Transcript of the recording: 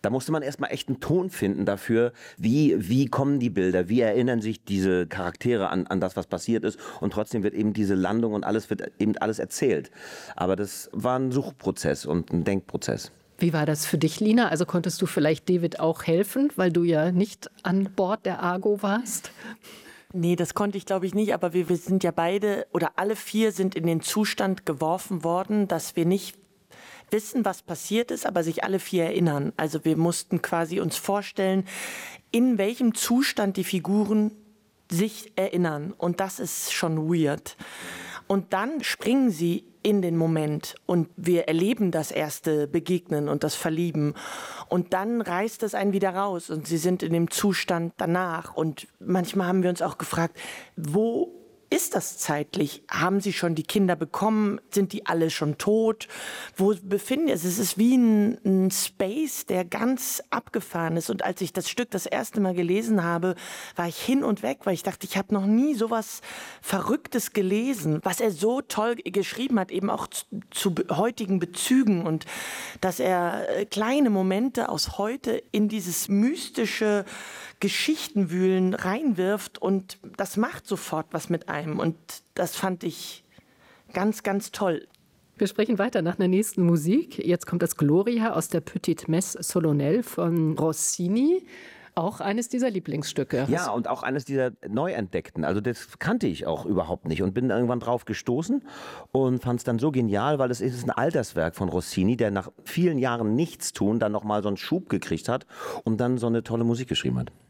Da musste man erstmal echt einen Ton finden dafür, wie kommen die Bilder, wie erinnern sich diese Charaktere an das, was passiert ist. Und trotzdem wird eben diese Landung und alles wird eben alles erzählt. Aber das war ein Suchprozess und ein Denkprozess. Wie war das für dich, Lina? Also konntest du vielleicht David auch helfen, weil du ja nicht an Bord der Argo warst? Nee, das konnte ich, glaube ich, nicht. Aber wir sind ja beide oder alle vier sind in den Zustand geworfen worden, dass wir nicht wissen, was passiert ist, aber sich alle vier erinnern. Also wir mussten quasi uns vorstellen, in welchem Zustand die Figuren sich erinnern. Und das ist schon weird. Und dann springen sie in den Moment und wir erleben das erste Begegnen und das Verlieben. Und dann reißt es einen wieder raus und sie sind in dem Zustand danach. Und manchmal haben wir uns auch gefragt, wo ist das zeitlich? Haben sie schon die Kinder bekommen? Sind die alle schon tot? Wo befinden sie sich? Es ist wie ein Space, der ganz abgefahren ist. Und als ich das Stück das erste Mal gelesen habe, war ich hin und weg, weil ich dachte, ich habe noch nie sowas Verrücktes gelesen, was er so toll geschrieben hat, eben auch zu heutigen Bezügen und dass er kleine Momente aus heute in dieses mystische Geschichtenwühlen reinwirft und das macht sofort was mit einem und das fand ich ganz, ganz toll. Wir sprechen weiter nach der nächsten Musik. Jetzt kommt das Gloria aus der Petite Messe Solennelle von Rossini. Auch eines dieser Lieblingsstücke. Ja, und auch eines dieser neu entdeckten. Also das kannte ich auch überhaupt nicht und bin irgendwann drauf gestoßen und fand es dann so genial, weil es ist ein Alterswerk von Rossini, der nach vielen Jahren Nichtstun dann nochmal so einen Schub gekriegt hat und dann so eine tolle Musik geschrieben hat.